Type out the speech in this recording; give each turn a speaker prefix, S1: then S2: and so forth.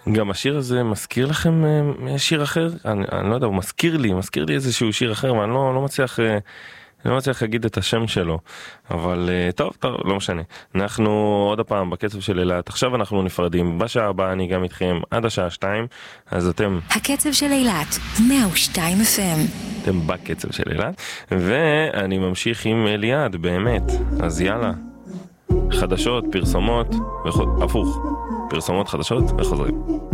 S1: גם השיר הזה מזכיר לכם שיר אחר? אני לא יודע, הוא מזכיר לי איזשהו שיר אחר, ואני לא מצליח להגיד את השם שלו, אבל טוב, לא משנה. אנחנו עוד הפעם בקצב של אילת, עכשיו אנחנו נפרדים, בשעה הבאה אני גם איתכם עד השעה 2, אז אתם...
S2: הקצב של אילת, 102 FM.
S1: אתם בקצב של אילת, ואני ממשיך עם ליעד, באמת, אז יאללה, חדשות, פרסומות, הפוך, פרסומות חדשות וחוזרים.